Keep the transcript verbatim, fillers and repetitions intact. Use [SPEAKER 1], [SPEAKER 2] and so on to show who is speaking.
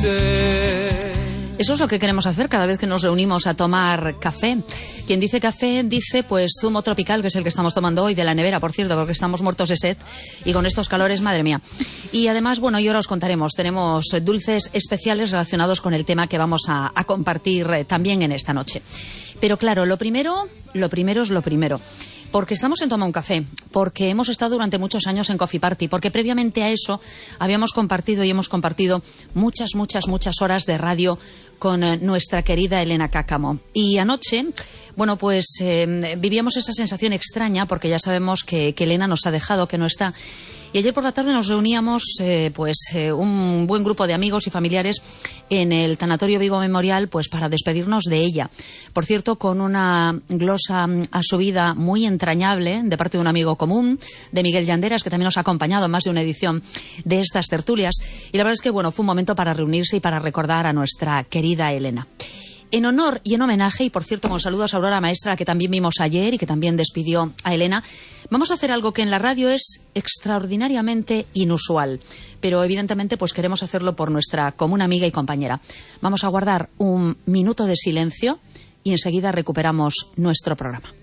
[SPEAKER 1] Eso es lo que queremos hacer cada vez que nos reunimos a tomar café. Quien dice café dice pues zumo tropical, que es el que estamos tomando hoy, de la nevera, por cierto, porque estamos muertos de sed y con estos calores, madre mía. Y además, bueno, y ahora os contaremos, tenemos dulces especiales relacionados con el tema que vamos a, a compartir eh, también en esta noche. Pero claro, lo primero, lo primero es lo primero. Porque estamos en Toma un Café, porque hemos estado durante muchos años en Coffee Party, porque previamente a eso habíamos compartido y hemos compartido muchas, muchas, muchas horas de radio con eh, nuestra querida Elena Cáccamo. Y anoche, bueno, pues eh, vivíamos esa sensación extraña, porque ya sabemos que, que Elena nos ha dejado, que no está. Y ayer por la tarde nos reuníamos eh, pues eh, un buen grupo de amigos y familiares en el Tanatorio Vigo Memorial pues para despedirnos de ella. Por cierto, con una glosa a su vida muy entrañable de parte de un amigo común, de Miguel Llanderas, que también nos ha acompañado en más de una edición de estas tertulias. Y la verdad es que bueno, fue un momento para reunirse y para recordar a nuestra querida Elena. En honor y en homenaje, y por cierto con saludos a Aurora Maestra, que también vimos ayer y que también despidió a Elena, vamos a hacer algo que en la radio es extraordinariamente inusual, pero evidentemente pues queremos hacerlo por nuestra común amiga y compañera. Vamos a guardar un minuto de silencio y enseguida recuperamos nuestro programa.